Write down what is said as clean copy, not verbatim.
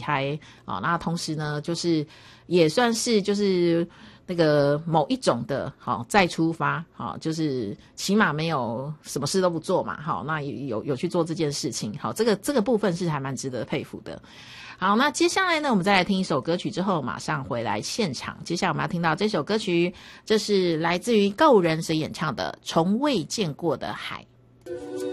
胎啊，那同时呢，就是也算是就是那个某一种的再出发，就是起码没有什么事都不做嘛，那有去做这件事情，这个部分是还蛮值得佩服的。好，那接下来呢，我们再来听一首歌曲之后马上回来现场。接下来我们要听到这首歌曲，这是来自于告人所演唱的《从未见过的海》。